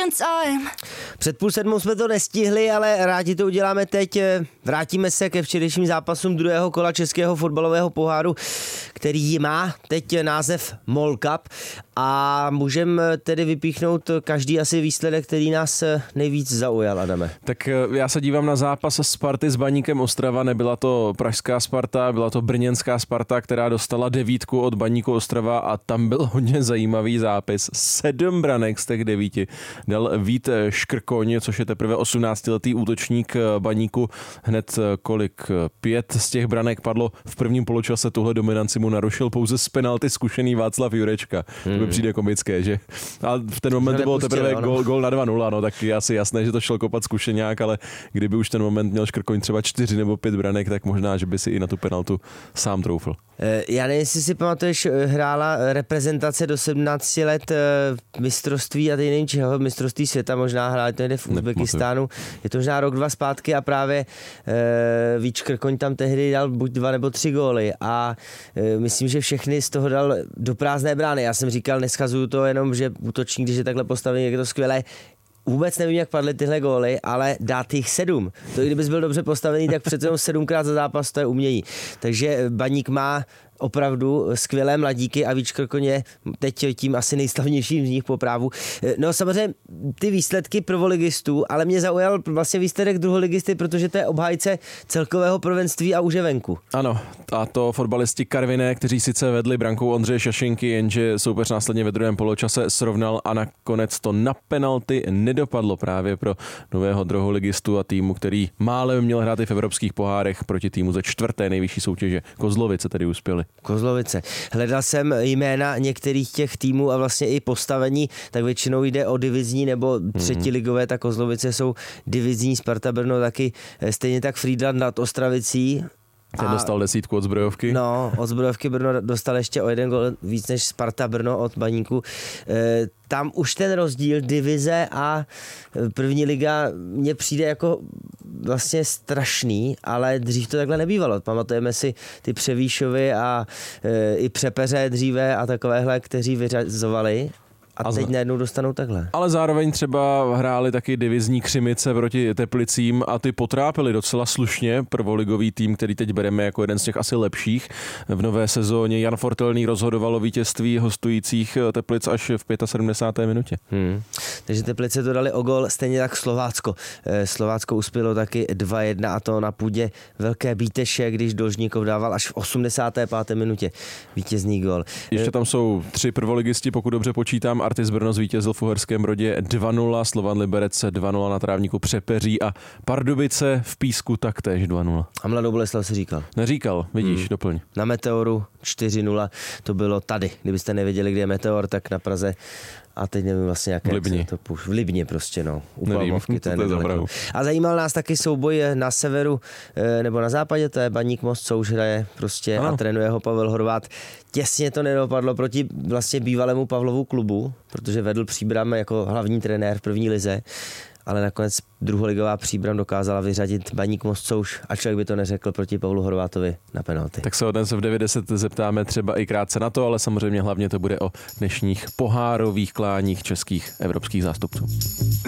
Před 6:30 jsme to nestihli, ale rádi to uděláme teď. Vrátíme se ke včerejším zápasům druhého kola Českého fotbalového poháru, který má teď název MOL Cup, a můžeme tedy vypíchnout každý asi výsledek, který nás nejvíc zaujal, Adame. Tak já se dívám na zápas Sparty s Baníkem Ostrava. Nebyla to pražská Sparta, byla to brněnská Sparta, která dostala 9 od Baníku Ostrava, a tam byl hodně zajímavý zápis. 7 branek z těch 9 dal Vít Škrkoň, což je teprve 18letý útočník Baníku. Hned 5 z těch branek padlo v prvním poločase. Tuhle dominanci mu narušil pouze z penalty zkušený Václav Jurečka. To přijde komické, že? A v ten moment to bylo teprve gól na 2-0, no, tak je asi jasné, že to šel kopat zkušeňák, ale kdyby už ten moment měl Škrkoň třeba 4 nebo 5 branek, tak možná, že by si i na tu penaltu sám troufl. Já nevím, jestli si pamatuješ, hrála reprezentace do 17 let mistrovství a teď nevím čeho, mistrovství světa, možná hráli to někde v Uzbekistánu. Je to možná rok, 2 zpátky, a právě Vít Škrkoň tam tehdy dal buď 2 nebo 3 góly, a myslím, že všechny z toho dal do prázdné brány. Já jsem říkal, neschazuju to jenom, že útočník, když je takhle postavený, je to skvělé. Vůbec nevím, jak padly tyhle góly, ale dát jich 7. To i kdybys byl dobře postavený, tak přece jenom 7krát za zápas, to je umění. Takže Baník má opravdu skvělé mladíky a Vít Škrkoň je teď tím asi nejslavnějším z nich po právu. No samozřejmě ty výsledky prvoligistů, ale mě zaujal vlastně výsledek druholigisty, protože to je obhájce celkového prvenství a už je venku. Ano, a to fotbalisti Karviné, kteří sice vedli brankou Ondřeje Šašinky, jenže soupeř následně ve druhém poločase srovnal a nakonec to na penalty nedopadlo právě pro nového druholigistu a týmu, který málem měl hrát i v evropských pohárech proti týmu ze 4. nejvyšší soutěže. Kozlovice tedy uspěli. Kozlovice. Hledal jsem jména některých těch týmů a vlastně i postavení, tak většinou jde o divizní nebo třetiligové, tak Kozlovice jsou divizní, Sparta Brno taky, stejně tak Frýdlant nad Ostravicí. Ten dostal 10 od Zbrojovky. No, od Zbrojovky Brno dostal ještě o 1 gól víc než Sparta Brno od Baníku. Tam už ten rozdíl divize a první liga mně přijde jako vlastně strašný, ale dřív to takhle nebývalo. Pamatujeme si ty Převýšovy a i Přepeře dříve a takovéhle, kteří vyřazovali. A teď najednou dostanou takhle. Ale zároveň třeba hráli taky divizní Křimice proti Teplicím a ty potrápili docela slušně prvoligový tým, který teď bereme jako jeden z těch asi lepších. V nové sezóně Jan Fortelný rozhodoval o vítězství hostujících Teplic až v 75. minutě. Takže Teplice to dali o gól, stejně tak Slovácko. Slovácko uspělo taky 2-1, a to na půdě Velké Bíteše, když Dolžníkov dával až v 85. minutě vítězný gól. Ještě tam jsou 3 prvoligisti, pokud dobře počítám. Artis Brno zvítězil v Uherském Brodě 2-0, Slovan Liberec 2-0 na trávníku Přepeří a Pardubice v Písku taktéž 2-0. A Mladou Boleslav si říkal? Neříkal, vidíš, doplň. Na Meteoru 4-0, to bylo tady. Kdybyste nevěděli, kde je Meteor, tak na Praze. A teď nevím vlastně, jaké v Libni prostě, no. U Palmovky, to je nedaleko. A zajímal nás taky souboj na severu nebo na západě, to je Baník Most, co už hraje prostě a trénuje ho Pavel Horvát. Těsně to nedopadlo proti vlastně bývalému Pavlovu klubu, protože vedl Příbram jako hlavní trenér v první lize, ale nakonec druholigová Příbram dokázala vyřadit Baník Most, co už, a člověk by to neřekl, proti Pavlu Horvátovi na penalty. Tak se dnes v 90 zeptáme třeba i krátce na to, ale samozřejmě hlavně to bude o dnešních pohárových kláních českých evropských zástupců.